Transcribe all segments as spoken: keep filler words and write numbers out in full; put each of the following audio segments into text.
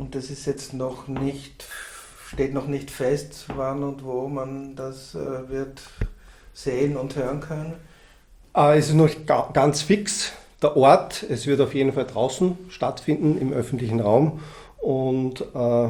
Und das ist jetzt noch nicht, steht noch nicht fest, wann und wo man das äh, wird sehen und hören können. Äh, es ist noch ga- ganz fix. Der Ort, es wird auf jeden Fall draußen stattfinden, im öffentlichen Raum. Und äh,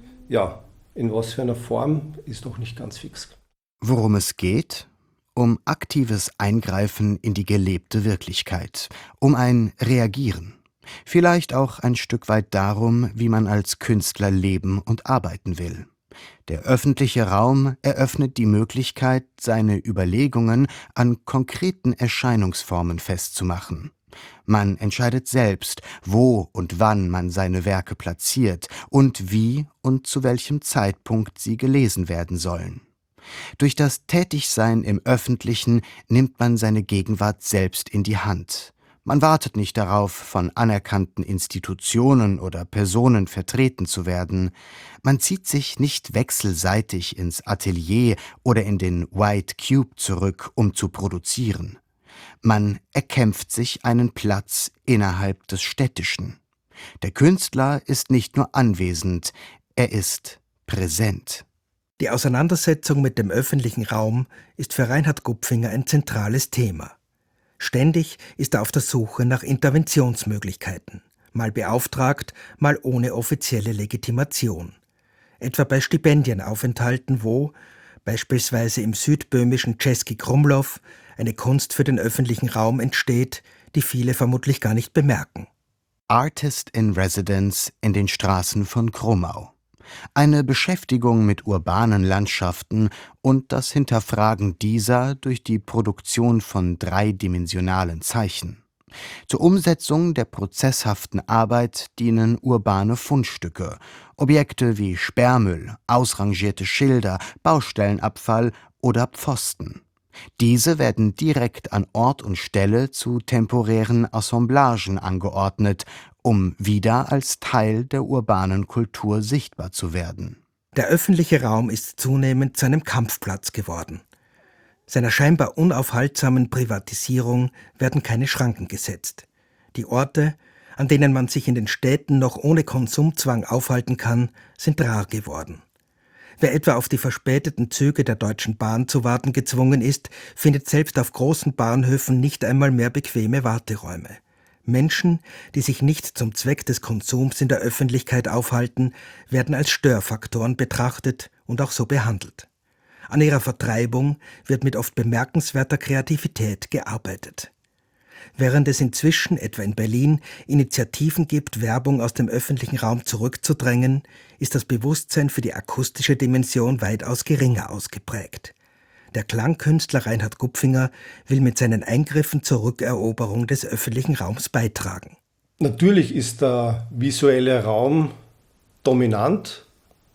ja, in was für einer Form ist noch nicht ganz fix. Worum es geht? Um aktives Eingreifen in die gelebte Wirklichkeit, um ein Reagieren. Vielleicht auch ein Stück weit darum, wie man als Künstler leben und arbeiten will. Der öffentliche Raum eröffnet die Möglichkeit, seine Überlegungen an konkreten Erscheinungsformen festzumachen. Man entscheidet selbst, wo und wann man seine Werke platziert und wie und zu welchem Zeitpunkt sie gelesen werden sollen. Durch das Tätigsein im Öffentlichen nimmt man seine Gegenwart selbst in die Hand. Man wartet nicht darauf, von anerkannten Institutionen oder Personen vertreten zu werden. Man zieht sich nicht wechselseitig ins Atelier oder in den White Cube zurück, um zu produzieren. Man erkämpft sich einen Platz innerhalb des Städtischen. Der Künstler ist nicht nur anwesend, er ist präsent. Die Auseinandersetzung mit dem öffentlichen Raum ist für Reinhard Gupfinger ein zentrales Thema. Ständig ist er auf der Suche nach Interventionsmöglichkeiten, mal beauftragt, mal ohne offizielle Legitimation. Etwa bei Stipendienaufenthalten, wo, beispielsweise im südböhmischen Český Krumlov, eine Kunst für den öffentlichen Raum entsteht, die viele vermutlich gar nicht bemerken. Artist in Residence in den Straßen von Krummau. Eine Beschäftigung mit urbanen Landschaften und das Hinterfragen dieser durch die Produktion von dreidimensionalen Zeichen. Zur Umsetzung der prozesshaften Arbeit dienen urbane Fundstücke, Objekte wie Sperrmüll, ausrangierte Schilder, Baustellenabfall oder Pfosten. Diese werden direkt an Ort und Stelle zu temporären Assemblagen angeordnet, um wieder als Teil der urbanen Kultur sichtbar zu werden. Der öffentliche Raum ist zunehmend zu einem Kampfplatz geworden. Seiner scheinbar unaufhaltsamen Privatisierung werden keine Schranken gesetzt. Die Orte, an denen man sich in den Städten noch ohne Konsumzwang aufhalten kann, sind rar geworden. Wer etwa auf die verspäteten Züge der Deutschen Bahn zu warten gezwungen ist, findet selbst auf großen Bahnhöfen nicht einmal mehr bequeme Warteräume. Menschen, die sich nicht zum Zweck des Konsums in der Öffentlichkeit aufhalten, werden als Störfaktoren betrachtet und auch so behandelt. An ihrer Vertreibung wird mit oft bemerkenswerter Kreativität gearbeitet. Während es inzwischen, etwa in Berlin, Initiativen gibt, Werbung aus dem öffentlichen Raum zurückzudrängen, ist das Bewusstsein für die akustische Dimension weitaus geringer ausgeprägt. Der Klangkünstler Reinhard Gupfinger will mit seinen Eingriffen zur Rückeroberung des öffentlichen Raums beitragen. Natürlich ist der visuelle Raum dominant.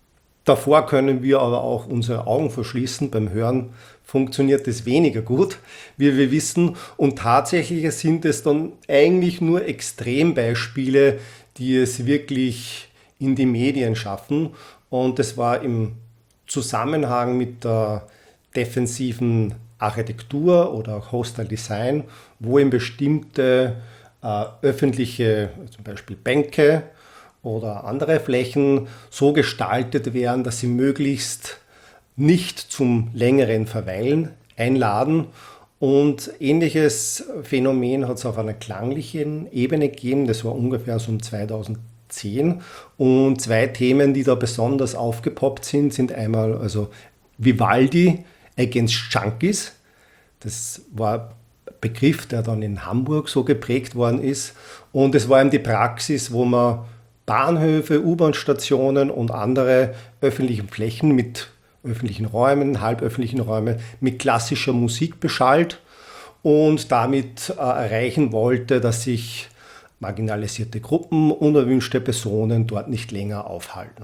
Davor können wir aber auch unsere Augen verschließen. Beim Hören funktioniert es weniger gut, wie wir wissen. Und tatsächlich sind es dann eigentlich nur Extrembeispiele, die es wirklich in die Medien schaffen. Und das war im Zusammenhang mit der defensiven Architektur oder auch Hostile Design, wo eben bestimmte äh, öffentliche, zum Beispiel Bänke oder andere Flächen so gestaltet werden, dass sie möglichst nicht zum längeren Verweilen einladen. Und ähnliches Phänomen hat es auf einer klanglichen Ebene gegeben. Das war ungefähr so um zweitausendzehn. Und zwei Themen, die da besonders aufgepoppt sind, sind einmal also Vivaldi Against Junkies. Das war ein Begriff, der dann in Hamburg so geprägt worden ist. Und es war eben die Praxis, wo man Bahnhöfe, U-Bahn-Stationen und andere öffentliche Flächen mit öffentlichen Räumen, halböffentlichen Räumen mit klassischer Musik beschallt und damit äh, erreichen wollte, dass sich marginalisierte Gruppen, unerwünschte Personen dort nicht länger aufhalten.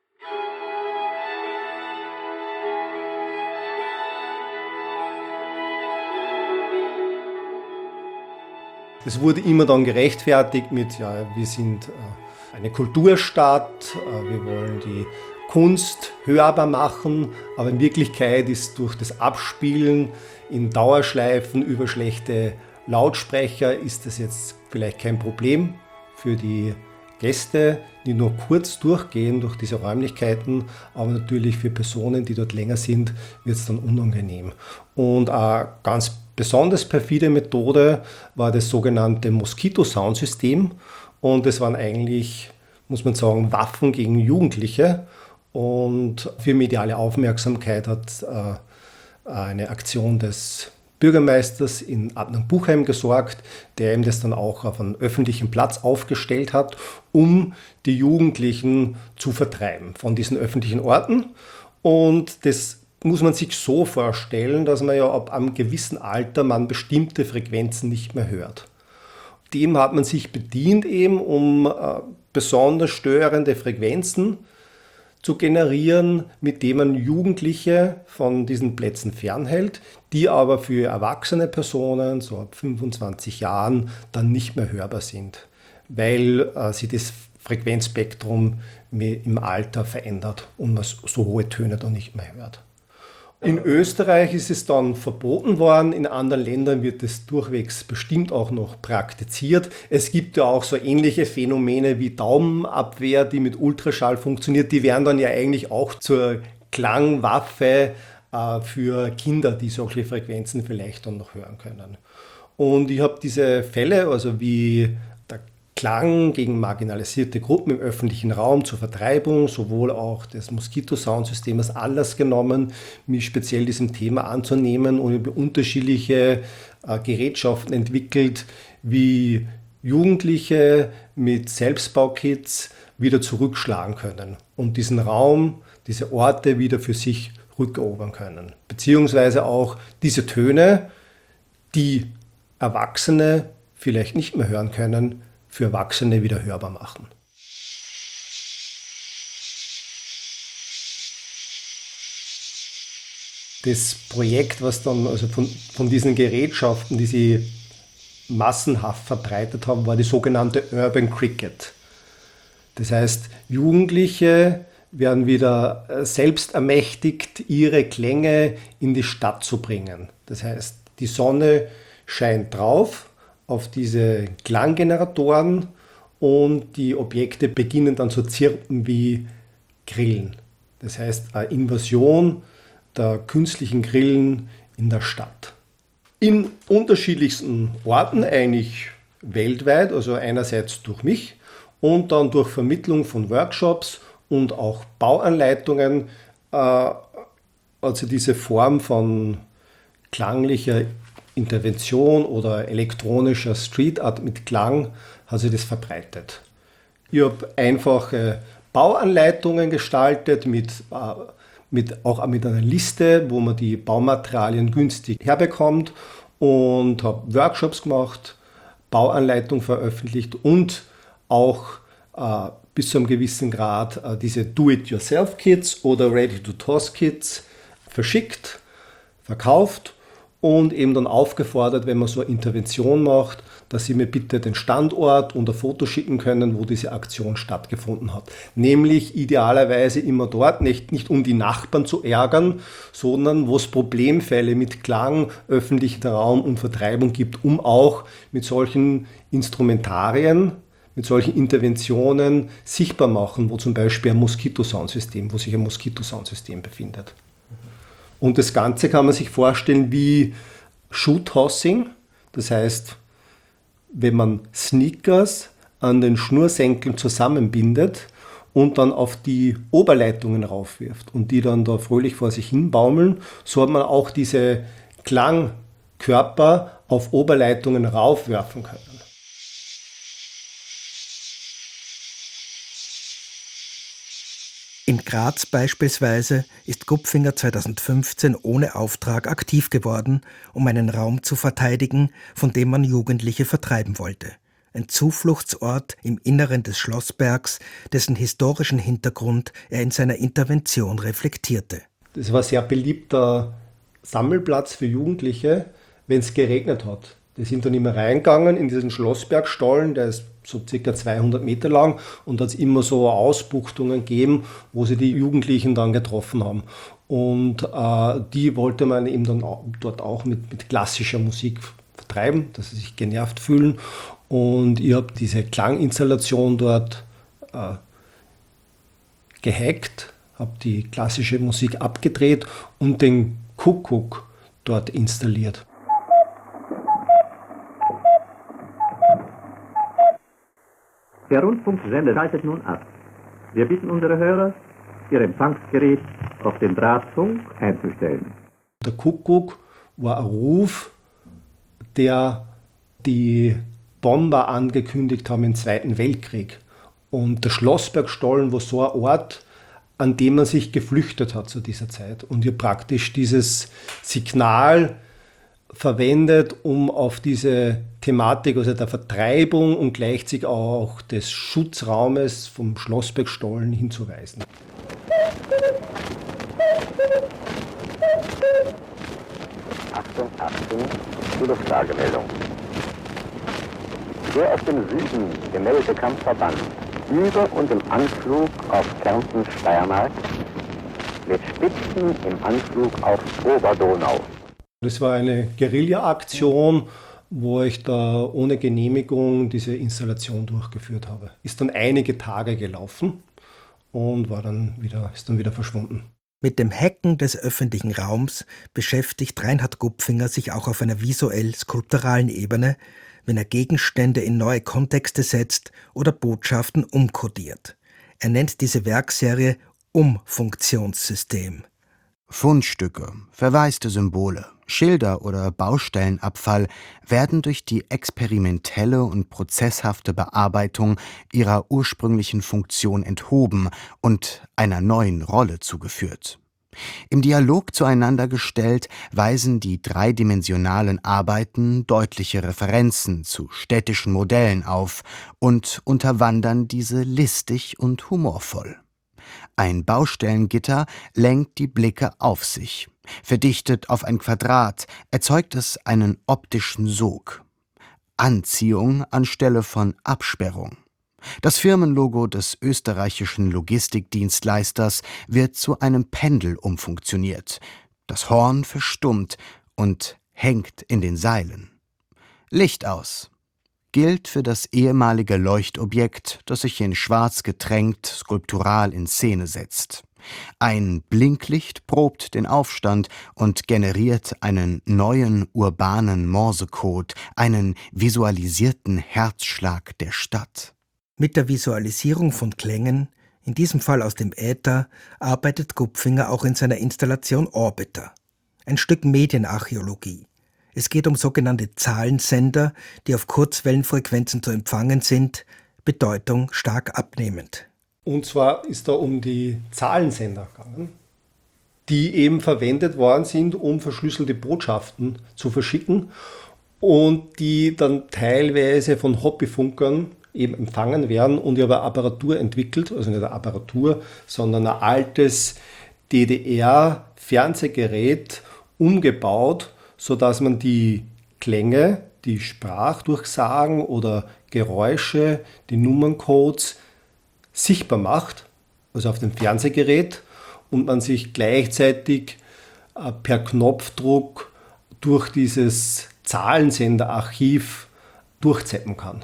Es wurde immer dann gerechtfertigt mit, ja, wir sind äh, eine Kulturstadt, äh, wir wollen die Kunst hörbar machen, aber in Wirklichkeit ist durch das Abspielen in Dauerschleifen über schlechte Lautsprecher ist das jetzt vielleicht kein Problem für die Gäste, die nur kurz durchgehen durch diese Räumlichkeiten, aber natürlich für Personen, die dort länger sind, wird es dann unangenehm. Und eine ganz besonders perfide Methode war das sogenannte Moskito-Soundsystem. Und das waren eigentlich, muss man sagen, Waffen gegen Jugendliche. Und für mediale Aufmerksamkeit hat äh, eine Aktion des Bürgermeisters in Adnang-Buchheim gesorgt, der ihm das dann auch auf einem öffentlichen Platz aufgestellt hat, um die Jugendlichen zu vertreiben von diesen öffentlichen Orten. Und das muss man sich so vorstellen, dass man ja ab einem gewissen Alter man bestimmte Frequenzen nicht mehr hört. Dem hat man sich bedient, eben um äh, besonders störende Frequenzen zu generieren, mit denen man Jugendliche von diesen Plätzen fernhält, die aber für erwachsene Personen, so ab fünfundzwanzig Jahren, dann nicht mehr hörbar sind, weil äh, sich das Frequenzspektrum im Alter verändert und man so hohe Töne dann nicht mehr hört. In Österreich ist es dann verboten worden, in anderen Ländern wird es durchwegs bestimmt auch noch praktiziert. Es gibt ja auch so ähnliche Phänomene wie Daumenabwehr, die mit Ultraschall funktioniert. Die werden dann ja eigentlich auch zur Klangwaffe äh, für Kinder, die solche Frequenzen vielleicht dann noch hören können. Und ich habe diese Fälle, also wie der Klang gegen marginalisierte Gruppen im öffentlichen Raum zur Vertreibung, sowohl auch das Moskito-Soundsystem als Anlass genommen, mich speziell diesem Thema anzunehmen und über unterschiedliche äh, Gerätschaften entwickelt, wie Jugendliche mit Selbstbaukits wieder zurückschlagen können und diesen Raum, diese Orte wieder für sich rückerobern können. Beziehungsweise auch diese Töne, die Erwachsene vielleicht nicht mehr hören können, für Erwachsene wieder hörbar machen. Das Projekt, was dann also von, von diesen Gerätschaften, die sie massenhaft verbreitet haben, war die sogenannte Urban Cricket. Das heißt, Jugendliche werden wieder selbst ermächtigt, ihre Klänge in die Stadt zu bringen. Das heißt, die Sonne scheint drauf auf diese Klanggeneratoren und die Objekte beginnen dann zu zirpen wie Grillen. Das heißt, eine Invasion der künstlichen Grillen in der Stadt. In unterschiedlichsten Orten, eigentlich weltweit, also einerseits durch mich und dann durch Vermittlung von Workshops und auch Bauanleitungen, äh, also diese Form von klanglicher Intervention oder elektronischer Street Art mit Klang hat sich das verbreitet. Ich habe einfache Bauanleitungen gestaltet, mit, äh, mit, auch mit einer Liste, wo man die Baumaterialien günstig herbekommt, und habe Workshops gemacht, Bauanleitungen veröffentlicht und auch äh, bis zu einem gewissen Grad äh, diese Do-it-yourself-Kits oder Ready-to-Toss-Kits verschickt, verkauft und eben dann aufgefordert, wenn man so eine Intervention macht, dass sie mir bitte den Standort und ein Foto schicken können, wo diese Aktion stattgefunden hat. Nämlich idealerweise immer dort, nicht, nicht um die Nachbarn zu ärgern, sondern wo es Problemfälle mit Klang, öffentlichen Raum und Vertreibung gibt, um auch mit solchen Instrumentarien, mit solchen Interventionen sichtbar machen, wo zum Beispiel ein Moskito-Soundsystem, wo sich ein Moskito-Soundsystem befindet. Und das Ganze kann man sich vorstellen wie Shoe-Tossing. Das heißt, wenn man Sneakers an den Schnürsenkeln zusammenbindet und dann auf die Oberleitungen raufwirft und die dann da fröhlich vor sich hin baumeln, so hat man auch diese Klangkörper auf Oberleitungen raufwerfen können. In Graz beispielsweise ist Gupfinger zweitausendfünfzehn ohne Auftrag aktiv geworden, um einen Raum zu verteidigen, von dem man Jugendliche vertreiben wollte. Ein Zufluchtsort im Inneren des Schlossbergs, dessen historischen Hintergrund er in seiner Intervention reflektierte. Das war ein sehr beliebter Sammelplatz für Jugendliche, wenn es geregnet hat. Die sind dann immer reingegangen in diesen Schlossbergstollen, der ist so circa zweihundert Meter lang, und hat es immer so Ausbuchtungen gegeben, wo sie die Jugendlichen dann getroffen haben. Und äh, die wollte man eben dann auch, dort auch mit, mit klassischer Musik vertreiben, dass sie sich genervt fühlen. Und ich habe diese Klanginstallation dort äh, gehackt, habe die klassische Musik abgedreht und den Kuckuck dort installiert. Der Rundfunksender schaltet nun ab. Wir bitten unsere Hörer, ihr Empfangsgerät auf den Drahtfunk einzustellen. Der Kuckuck war ein Ruf, der die Bomber angekündigt haben im Zweiten Weltkrieg. Und der Schlossbergstollen war so ein Ort, an dem man sich geflüchtet hat zu dieser Zeit. Und ihr praktisch dieses Signal verwendet, um auf diese Thematik, also der Vertreibung und gleichzeitig auch des Schutzraumes vom Schlossbergstollen hinzuweisen. Achtung, Achtung, die Luftlagemeldung. Der aus dem Süden gemeldete Kampfverband über und im Anflug auf Kärnten, Steiermark, mit Spitzen im Anflug auf Oberdonau. Das war eine Guerilla-Aktion, wo ich da ohne Genehmigung diese Installation durchgeführt habe. Ist dann einige Tage gelaufen und war dann wieder, ist dann wieder verschwunden. Mit dem Hacken des öffentlichen Raums beschäftigt Reinhard Gupfinger sich auch auf einer visuell-skulpturalen Ebene, wenn er Gegenstände in neue Kontexte setzt oder Botschaften umkodiert. Er nennt diese Werkserie Umfunktionssystem. Fundstücke, verwaiste Symbole, Schilder oder Baustellenabfall werden durch die experimentelle und prozesshafte Bearbeitung ihrer ursprünglichen Funktion enthoben und einer neuen Rolle zugeführt. Im Dialog zueinander gestellt, weisen die dreidimensionalen Arbeiten deutliche Referenzen zu städtischen Modellen auf und unterwandern diese listig und humorvoll. Ein Baustellengitter lenkt die Blicke auf sich. Verdichtet auf ein Quadrat erzeugt es einen optischen Sog. Anziehung anstelle von Absperrung. Das Firmenlogo des österreichischen Logistikdienstleisters wird zu einem Pendel umfunktioniert. Das Horn verstummt und hängt in den Seilen. Licht aus gilt für das ehemalige Leuchtobjekt, das sich in Schwarz getränkt skulptural in Szene setzt. Ein Blinklicht probt den Aufstand und generiert einen neuen urbanen Morsecode, einen visualisierten Herzschlag der Stadt. Mit der Visualisierung von Klängen, in diesem Fall aus dem Äther, arbeitet Gupfinger auch in seiner Installation Orbiter, ein Stück Medienarchäologie. Es geht um sogenannte Zahlensender, die auf Kurzwellenfrequenzen zu empfangen sind, Bedeutung stark abnehmend. Und zwar ist da um die Zahlensender gegangen, die eben verwendet worden sind, um verschlüsselte Botschaften zu verschicken und die dann teilweise von Hobbyfunkern eben empfangen werden und ich habe eine Apparatur entwickelt, also nicht eine Apparatur, sondern ein altes D D R-Fernsehgerät umgebaut, sodass man die Klänge, die Sprachdurchsagen oder Geräusche, die Nummerncodes sichtbar macht, also auf dem Fernsehgerät, und man sich gleichzeitig per Knopfdruck durch dieses Zahlensenderarchiv durchzappen kann.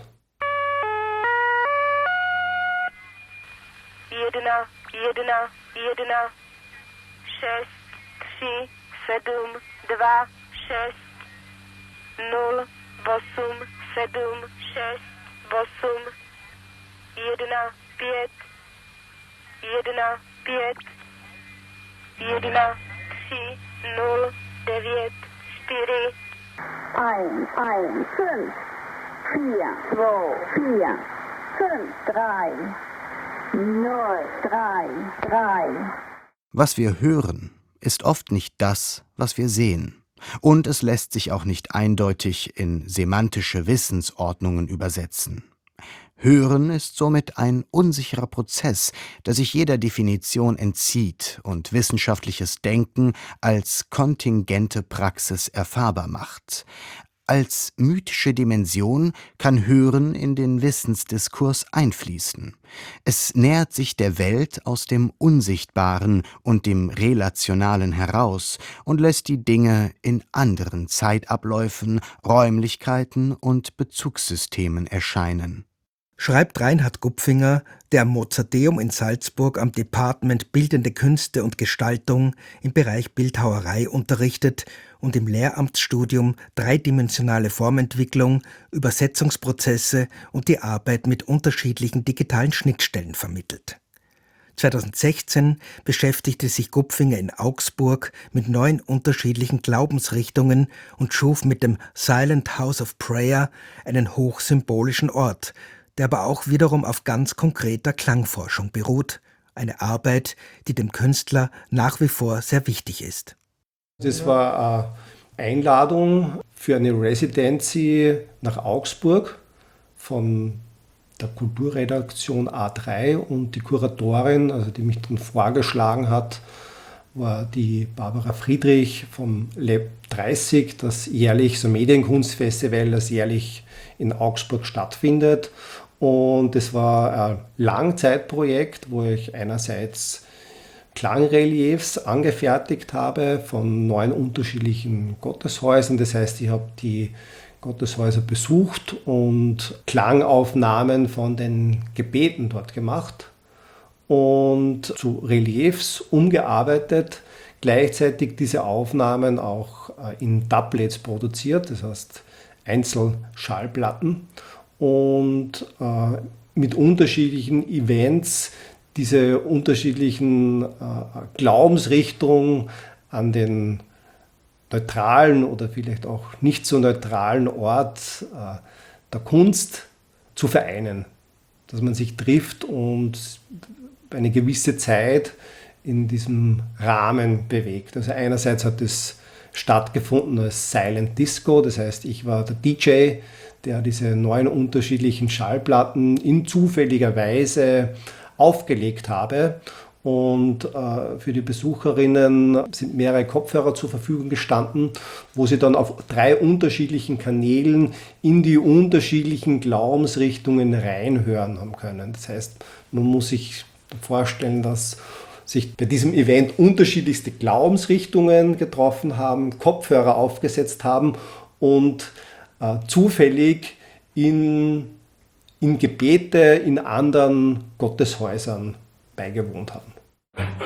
Jedna, jedna, jedna, šest, tři, sedm, dva, šest, nul, osm, sedm, šest, osm, jedna, pět, jedna, pět, jedna, tři, nul, devět, čtyři. Eins, eins, fünf, vier, zwei, vier, fünf, drei, null, drei, drei. Was wir hören, ist oft nicht das, was wir sehen. Und es lässt sich auch nicht eindeutig in semantische Wissensordnungen übersetzen. Hören ist somit ein unsicherer Prozess, der sich jeder Definition entzieht und wissenschaftliches Denken als kontingente Praxis erfahrbar macht. Als mythische Dimension kann Hören in den Wissensdiskurs einfließen. Es nähert sich der Welt aus dem Unsichtbaren und dem Relationalen heraus und lässt die Dinge in anderen Zeitabläufen, Räumlichkeiten und Bezugssystemen erscheinen. schreibt Reinhard Gupfinger, der am Mozarteum in Salzburg am Department Bildende Künste und Gestaltung im Bereich Bildhauerei unterrichtet und im Lehramtsstudium dreidimensionale Formentwicklung, Übersetzungsprozesse und die Arbeit mit unterschiedlichen digitalen Schnittstellen vermittelt. zweitausendsechzehn beschäftigte sich Gupfinger in Augsburg mit neun unterschiedlichen Glaubensrichtungen und schuf mit dem Silent House of Prayer einen hochsymbolischen Ort, der aber auch wiederum auf ganz konkreter Klangforschung beruht, eine Arbeit, die dem Künstler nach wie vor sehr wichtig ist. Das war eine Einladung für eine Residency nach Augsburg von der Kulturredaktion A drei, und die Kuratorin, also die mich dann vorgeschlagen hat, war die Barbara Friedrich vom Lab dreißig, das jährlich so Medienkunstfestival, das jährlich in Augsburg stattfindet. Und es war ein Langzeitprojekt, wo ich einerseits Klangreliefs angefertigt habe von neun unterschiedlichen Gotteshäusern. Das heißt, ich habe die Gotteshäuser besucht und Klangaufnahmen von den Gebeten dort gemacht und zu Reliefs umgearbeitet, gleichzeitig diese Aufnahmen auch in Doublets produziert, das heißt Einzelschallplatten, und äh, mit unterschiedlichen Events diese unterschiedlichen äh, Glaubensrichtungen an den neutralen oder vielleicht auch nicht so neutralen Ort äh, der Kunst zu vereinen. Dass man sich trifft und eine gewisse Zeit in diesem Rahmen bewegt. Also einerseits hat es stattgefunden als Silent Disco, das heißt, ich war der D J, der diese neun unterschiedlichen Schallplatten in zufälliger Weise aufgelegt habe. Und äh, für die Besucherinnen sind mehrere Kopfhörer zur Verfügung gestanden, wo sie dann auf drei unterschiedlichen Kanälen in die unterschiedlichen Glaubensrichtungen reinhören haben können. Das heißt, man muss sich vorstellen, dass sich bei diesem Event unterschiedlichste Glaubensrichtungen getroffen haben, Kopfhörer aufgesetzt haben und äh, zufällig in, in Gebete in anderen Gotteshäusern beigewohnt haben.